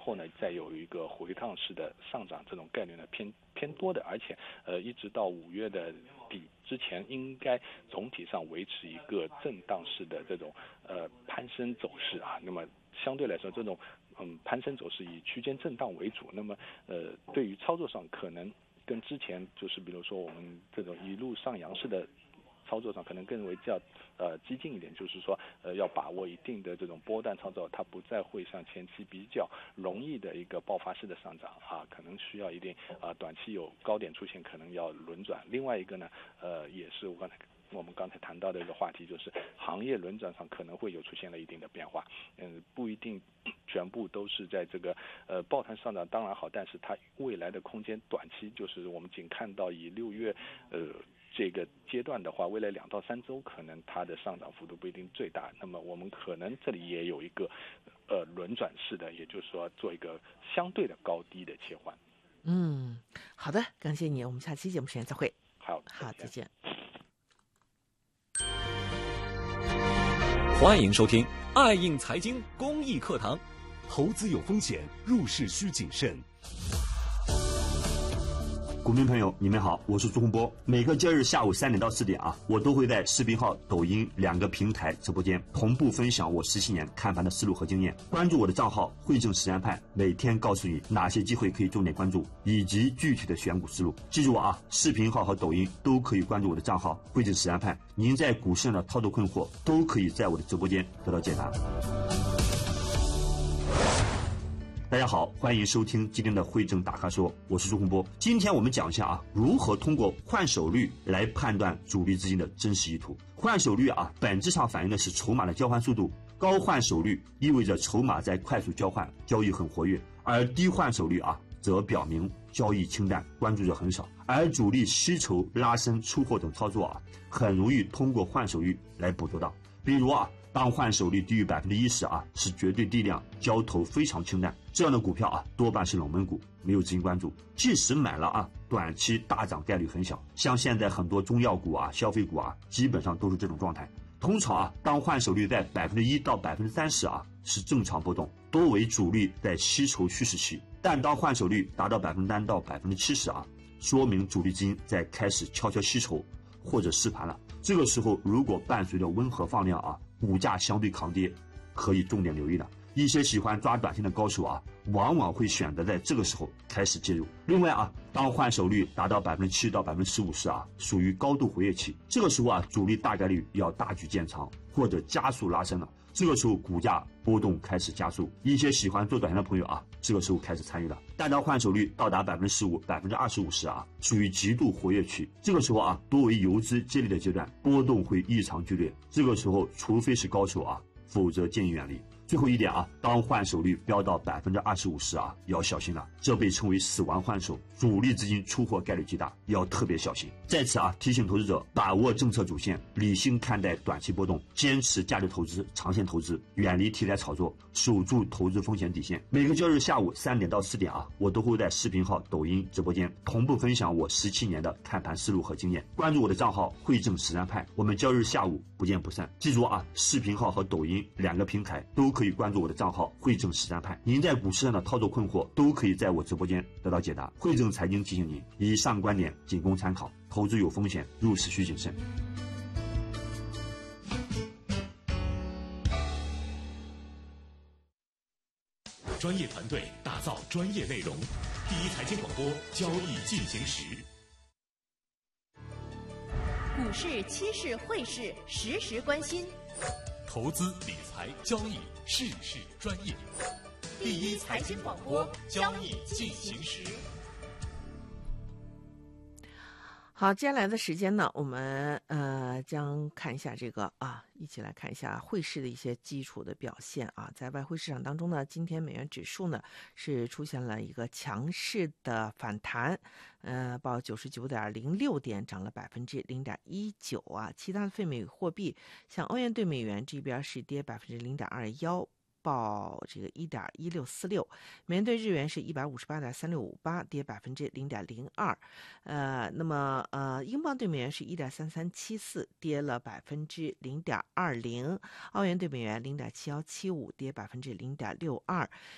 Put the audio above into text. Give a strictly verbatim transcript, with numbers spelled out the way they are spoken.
后呢再有一个回荡式的上涨，这种概率呢偏偏多的，而且呃一直到五月的底之前，应该总体上维持一个震荡式的这种呃攀升走势啊。那么相对来说，这种嗯攀升走势以区间震荡为主。那么呃对于操作上，可能跟之前就是比如说我们这种一路上扬式的操作上可能更为较呃激进一点，就是说呃要把握一定的这种波段操作，它不再会像前期比较容易的一个爆发式的上涨啊，可能需要一定啊、呃、短期有高点出现，可能要轮转。另外一个呢，呃也是我刚才我们刚才谈到的一个话题，就是行业轮转上可能会有出现了一定的变化，嗯，不一定全部都是在这个呃抱团上涨当然好，但是它未来的空间短期就是我们仅看到以六月呃。这个阶段的话，未来两到三周可能它的上涨幅度不一定最大，那么我们可能这里也有一个呃轮转式的，也就是说做一个相对的高低的切换。 嗯，好的，感谢你，我们下期节目时间再会。 好， 好，再见。 欢迎收听爱映财经公益课堂。 投资有风险，入市需谨慎。股民朋友，你们好，我是朱洪波。每个交易日下午三点到四点啊，我都会在视频号、抖音两个平台直播间同步分享我十七年看盘的思路和经验。关注我的账号汇正实战派，每天告诉你哪些机会可以重点关注，以及具体的选股思路。记住啊，视频号和抖音都可以关注我的账号汇正实战派。您在股市上的操作困惑，都可以在我的直播间得到解答。大家好，欢迎收听今天的汇正大咖说，我是朱洪波。今天我们讲一下啊，如何通过换手率来判断主力资金的真实意图。换手率啊，本质上反映的是筹码的交换速度。高换手率意味着筹码在快速交换，交易很活跃；而低换手率啊，则表明交易清淡，关注者很少。而主力吸筹、拉升、出货等操作啊，很容易通过换手率来捕捉到。比如啊，当换手率低于百分之一十啊，是绝对低量，交投非常清淡。这样的股票啊，多半是冷门股，没有资金关注。即使买了啊，短期大涨概率很小。像现在很多中药股啊、消费股啊，基本上都是这种状态。通常啊，当换手率在百分之一到百分之三十啊，是正常波动，多为主力在吸筹蓄势期。但当换手率达到百分之三到百分之七十啊，说明主力资金在开始悄悄吸筹或者试盘了。这个时候，如果伴随着温和放量啊，股价相对抗跌，可以重点留意的。一些喜欢抓短线的高手啊，往往会选择在这个时候开始介入。另外啊，当换手率达到百分之七到百分之十五时啊，属于高度活跃期。这个时候啊，主力大概率要大举建仓或者加速拉升了。这个时候股价波动开始加速，一些喜欢做短线的朋友啊，这个时候开始参与了。但当换手率到达百分之十五、百分之二十五时啊，属于极度活跃期。这个时候啊，多为游资接力的阶段，波动会异常剧烈。这个时候，除非是高手啊，否则建议远离。最后一点啊，当换手率飙到百分之二十五时啊，要小心了，这被称为死亡换手，主力资金出货概率极大，要特别小心。在此啊，提醒投资者把握政策主线，理性看待短期波动，坚持价值投资、长线投资，远离题材炒作，守住投资风险底线。每个交易日下午三点到四点啊，我都会在视频号、抖音直播间同步分享我十七年的看盘思路和经验。关注我的账号汇正实战派，我们交易日下午不见不散。记住啊，视频号和抖音两个平台都可以关注我的账号汇正实战派。您在股市上的操作困惑，都可以在我直播间得到解答。汇正财经提醒您，以上观点仅供参考，投资有风险，入市需谨慎。 专业团队打造专业内容，第一财经广播，交易进行时。 股市、期市、汇市，时时关心。 投资理财交易，事事专业。第一财经广播，交易进行时。 好，接下来的时间呢，我们呃将看一下这个啊，一起来看一下汇市的一些基础的表现啊。在外汇市场当中呢，今天美元指数呢是出现了一个强势的反弹，呃，报九十九点零六点，涨了百分之零点一九啊。其他的非美货币，像欧元对美元这边是跌百分之零点二幺。报这个一点一六四六，美元对日元是一百五十八点三六五八，跌百分之零点零二。呃，那么呃，英镑对美元是一点三三七四，跌了百分之零点二零。澳元对美元零点七幺七五，跌百分之零点六二。